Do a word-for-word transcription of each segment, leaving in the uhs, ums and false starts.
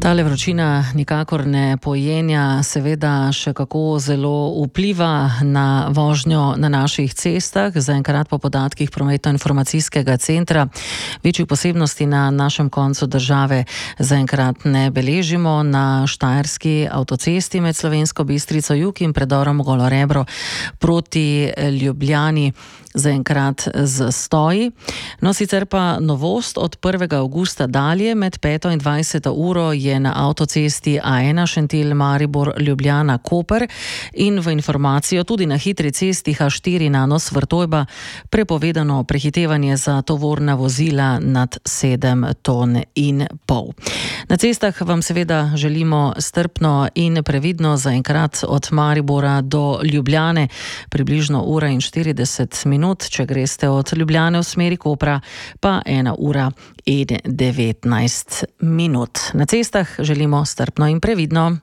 Tale vročina nikakor ne pojenja, seveda še kako zelo vpliva na vožnjo na naših cestah. Zaenkrat po podatkih prometno-informacijskega centra večjih posebnosti na našem koncu države zaenkrat ne beležimo. Na štajerski avtocesti med Slovensko Bistrico jug in predorom Golo Rebro proti Ljubljani zaenkrat zastoji. No, sicer pa novost od prvega avgusta dalje med peto in dvajseto uro je na avtocesti A ena Šentilj Maribor Ljubljana Koper in v informacijo tudi na hitri cesti H štiri Nanos Vrtojba prepovedano prehitevanje za tovorna vozila nad sedem ton in pol. Na cestah vam seveda želimo strpno in previdno, zaenkrat od Maribora do Ljubljane približno ura in štirideset minut, če greste od Ljubljane v smeri Kopra pa ena ura in devetnajst minut. Na cestah želimo strpno in previdno.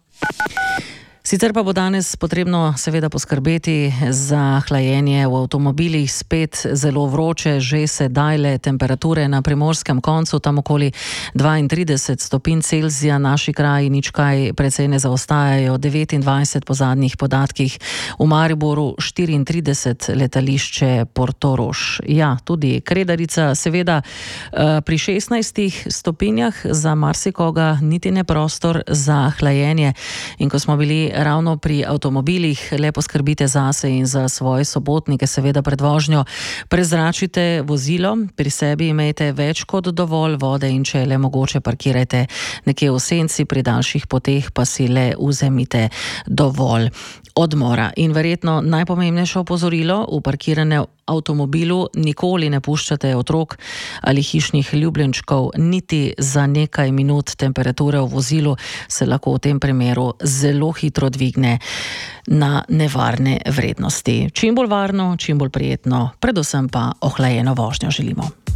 Sicer pa bo danes potrebno seveda poskrbeti za hlajenje v avtomobilih. Spet zelo vroče, že sedajle temperature na primorskem koncu, tam okoli dvaintrideset stopinj Celzija, naši kraji nič kaj precej ne zaostajajo, devetindvajset po zadnjih podatkih, v Mariboru štiriintrideset, letališče Portorož. Ja, tudi Kredarica, seveda pri šestnajstih stopinjah za marsikoga niti ne prostor za hlajenje. In ko smo bili ravno pri avtomobilih, lepo skrbite zase in za svoje sobotnike, seveda pred vožnjo prezračite vozilo, pri sebi imejte več kot dovolj vode in če le mogoče parkirajte nekje v senci, pri daljših poteh pa si le vzemite dovolj odmora. In verjetno najpomembnejše opozorilo, v parkiranem avtomobilu nikoli ne puščate otrok ali hišnih ljubljenčkov, niti za nekaj minut. Temperature v vozilu se lahko v tem primeru zelo hitro dvigne na nevarne vrednosti. Čim bolj varno, čim bolj prijetno, predvsem pa ohlajeno vožnjo želimo.